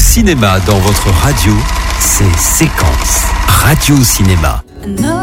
cinéma dans votre radio, c'est Séquence Radio Cinéma. No.